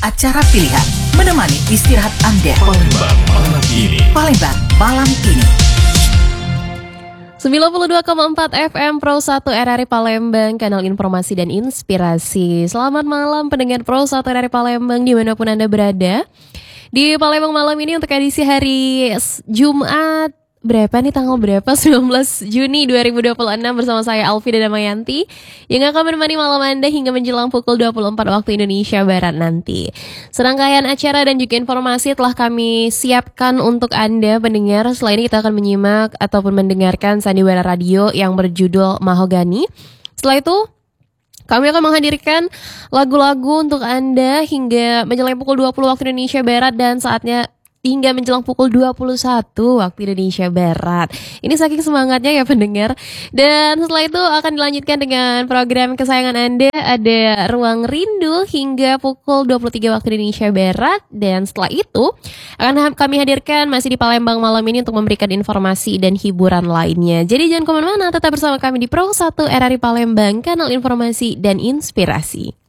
acara pilihan menemani istirahat Anda. Palembang malam ini. Palembang malam ini. 92,4 FM Pro 1 RRI Palembang, kanal informasi dan inspirasi. Selamat malam pendengar Pro 1 RRI Palembang dimanapun Anda berada. Di Palembang malam ini untuk edisi hari Jumat berapa nih, tanggal berapa? 19 Juni 2026 bersama saya Alfi dan Damayanti yang akan menemani malam Anda hingga menjelang pukul 24 waktu Indonesia Barat nanti. Serangkaian acara dan juga informasi telah kami siapkan untuk Anda pendengar. Setelah ini kita akan menyimak ataupun mendengarkan sandiwara radio yang berjudul Mahogani. Setelah itu kami akan menghadirkan lagu-lagu untuk Anda hingga menjelang pukul 20 waktu Indonesia Barat dan saatnya hingga menjelang pukul 21 waktu Indonesia Barat. Ini saking semangatnya ya pendengar. Dan setelah itu akan dilanjutkan dengan program kesayangan Anda, ada Ruang Rindu hingga pukul 23 waktu Indonesia Barat. Dan setelah itu akan kami hadirkan masih di Palembang malam ini untuk memberikan informasi dan hiburan lainnya. Jadi jangan kemana-mana, tetap bersama kami di Pro 1 RRI Palembang, kanal informasi dan inspirasi.